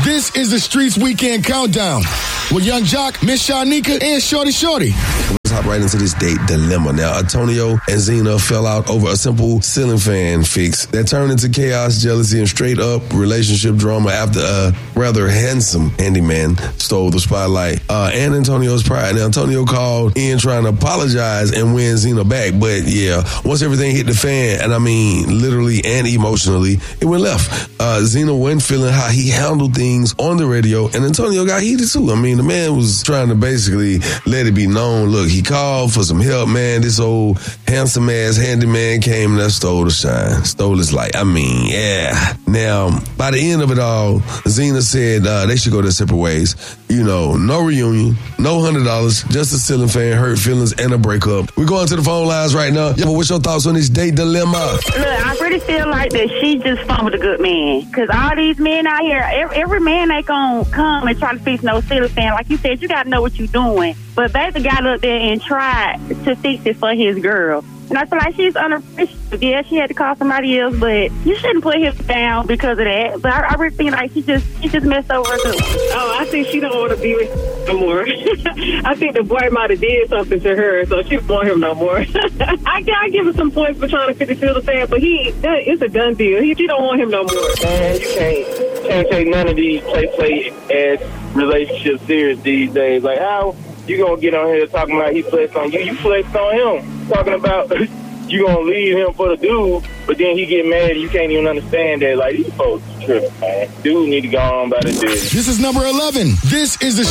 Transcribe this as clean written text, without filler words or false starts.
This is the Streets Weekend Countdown with Young Jock, Miss Shanika, and Shorty Shorty. Let's hop right into this date dilemma. Now, Antonio and Zena fell out over a simple ceiling fan fix that turned into chaos, jealousy, and straight up relationship drama after a rather handsome handyman stole the spotlight and Antonio's pride. Now, Antonio called in trying to apologize and win Zena back, but yeah, once everything hit the fan, and I mean literally and emotionally, it went left. Zena wasn't feeling how he handled things on the radio, and Antonio got heated too. I mean, the man was trying to basically let it be known, look, he called for some help, man. This old handsome-ass handyman came and stole the shine, stole his light. I mean, yeah. Now, by the end of it all, Zena said they should go their separate ways. You know, no reunion, no $100, just a ceiling fan, hurt feelings, and a breakup. We're going to the phone lines right now. Yeah, but what's your thoughts on this date dilemma? Look, I really feel like that she just fumbled a good man. Because all these men out here, every man ain't going to come and try to fix no ceiling fan. Like you said, you got to know what you're doing. But baby got up there and tried to fix it for his girl. And I feel like she's unappreciative. Yeah, she had to call somebody else, but you shouldn't put him down because of that. But I really think like she just messed over her too. Oh, I think she don't want to be with him no more. I think the boy might have did something to her, so she don't want him no more. I give him some points for trying to fit the field of fan, but it's a done deal. She don't want him no more. Man, you can't take none of these play as relationships serious these days. Like, how you gonna get on here talking about he flexed on you? You flexed on him. Talking about you gonna leave him for the dude, but then he get mad and you can't even understand that. Like, these folks tripping, man. Dude need to go on about it. This is number 11. This is the